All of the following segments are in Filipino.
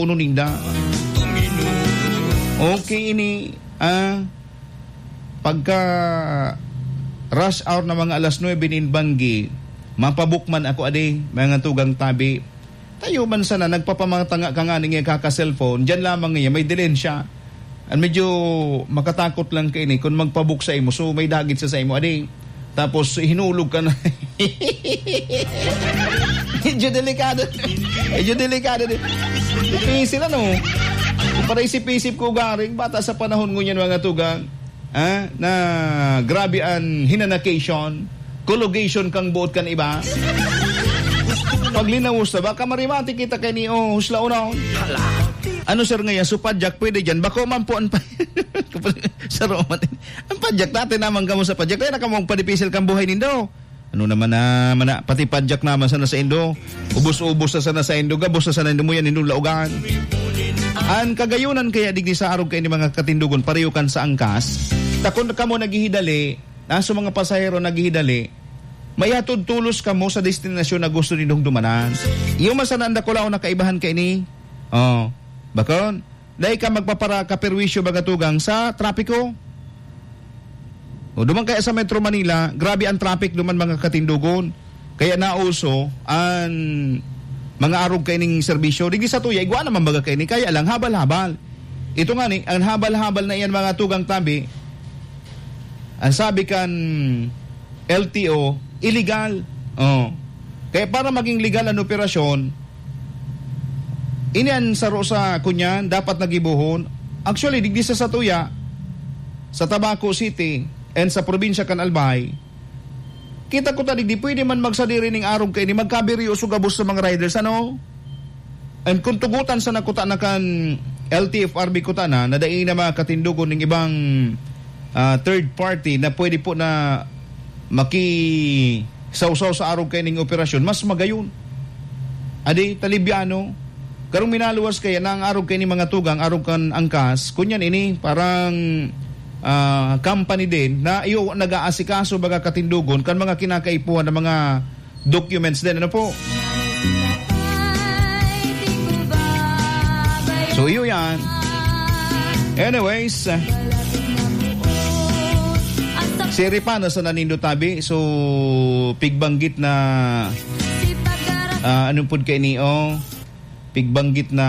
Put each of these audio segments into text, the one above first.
telepono ninda. Okay ini, pagka rush hour na mga alas 9 inbanggi, mapabukman ako ade, mga tugang tabi. Tayo man sana, nagpapamatanga ka nga nga kaka-cellphone, dyan lamang nga, may dilensya. At medyo makatakot lang ka ini, kung magpabook sa imo, so may dagit sa imo, ade. Tapos hinulog ka na. Medyo delikado. Medyo delikado din. Ipisil ano. Para isip-isip ko garing, bata sa panahon ngunyan mga tugang, na grabe ang hinanakation, collocation kang buot kan iba. Paglinawos na ba, kamarimati kita kay ni husla unaw. Ano sir ngayon, supadyak pwede dyan, bako man po ang sa Roman. Ang padyak natin naman kamo sa padyak, kaya nakamong padipisil kang buhay nindo. Ano naman na, pati padyak naman sana sa Indo. Ubus-ubus na sana sa Indo, gabos na sana Indo mo yan, Indo laugan. Ang kagayunan kaya digdi sa arog kayo ni mga katindugon, pareho kan sa angkas. Takon ka mo naghihidali, naso mga pasahero naghihidali, may hatod tulos ka mo sa destinasyon na gusto nindong dumanan. Iyo masananda ko lang nakaibahan ka ini. Bakon? Dahil ka magpapara kaperwisyo bagatugang sa trapiko. O duman kaya sa Metro Manila, grabe ang traffic duman mga katindugon. Kaya nauso ang mga arog kayo ng serbisyo. Digi sa tuya, igwa naman baga kayo ni, kaya lang habal-habal. Ito nga ni, ang habal-habal na iyan mga tugang tabi, ang sabi kan LTO, illegal. Kaya para maging legal ang operasyon, inian sa kunyan, dapat nagibuhon. Actually, digdi sa Satuya, sa Tabaco City, and sa probinsya kan Albay, kita ko tadig di pwede man magsadiri ning arog kay ni magkabiri o sugabos sa mga riders, ano? And kung tugutan sa nakuta na kan LTFRB kuta na daing na mga katindugon ng ibang third party na pwede po na maki-sausaw sa arog kay ning operasyon, mas magayon. Adi, talibyano. Karong minaluwas kaya na ang arog kay ni mga tugang, arog kan angkas, kunyan ini, parang company din na iyo nag-aasikaso baga katindugon kan mga kinakaipuhan ng mga documents din, ano po? So iyo yan. Anyways, si Ripana sa nanindo tabi, so pigbanggit na anong po kay niyo, pigbanggit na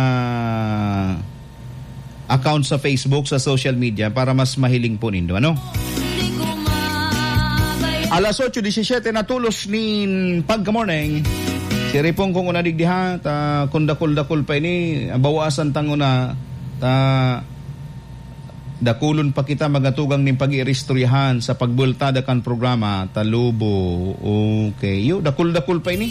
account sa Facebook, sa social media para mas mahiling po nindo, ano? Alas 8:17 na tulos ni pagka-morning. Si Ripong kung unadigdiha, ta kundakul-dakul pa ini, bawasan tango na, ta dakulon pa kita magatugang ning pag-iristoryahan sa pagbultada kan programa, talubo. Okay, yo dakul-dakul pa ini.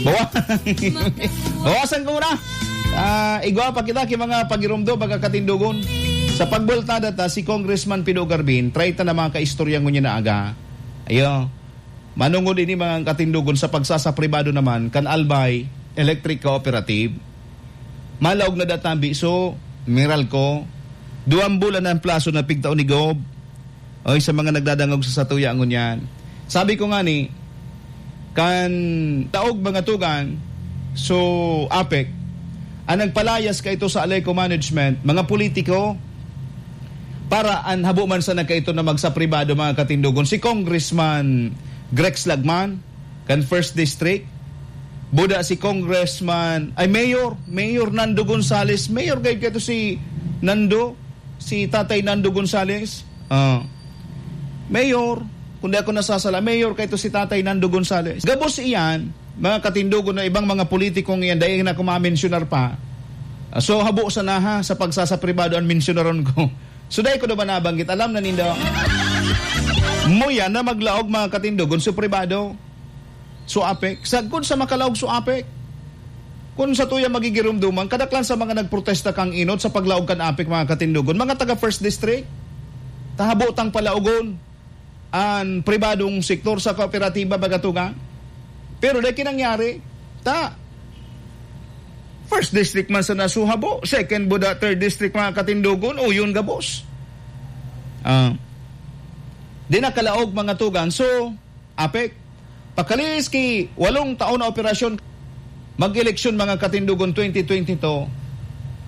Bawasan ko na. Igwa pa kita ki mga pagirumdo baga katindugon sa pagbultada ta si Congressman Pido Garbin try ta na mga kaistorya ngunya na aga ayo manungod ini mga katindugon sa pagsasa pribado naman kan Albay Electric Cooperative malawg na datambi so miral ko 2 bulan na ang plaso na pigtaon ni Gob oy sa mga nagdadangog sa Satuya ngunyan sabi ko nga ni kan taog mga tugan so APEC ang nagpalayas ka ito sa Aleco Management, mga politiko, para ang habo man sa nagkaito na magsa pribado mga katindugon. Si Congressman Grex Lagman, kan First District, buda si Congressman, Mayor Nando Gonzales, Mayor guide ka ito si Nando, si Tatay Nando Gonzales, Mayor, kung di ako nasasala, Mayor ka ito si Tatay Nando Gonzales. Gabos iyan, mga katindugon na ibang mga politikong iyan dahil na kumamensionar pa. So habo sa naha sa pagsasa pribado ang mensionaron ko. So dahil ko na ba nabanggit, alam na nindo. Muya na maglaog mga katindugon sa pribado. So APEC. Sagkon sa makalaog so APEC. Kung sa tuya magigirumduman, kadaklan sa mga nagprotesta kang inot sa paglaog kan APEC mga katindugon. Mga taga First District, tahabo tang palaugon ang pribadong sektor sa kooperatiba bagatuga. Pero dahil kinangyari, First District man sa nasuhabo, second buda, third district mga katindugon, o yun gabos. Di nakalaog mga tugan. So, APEC, pakalis ki 8 taon na operasyon, mag-eleksyon mga katindugon 2022,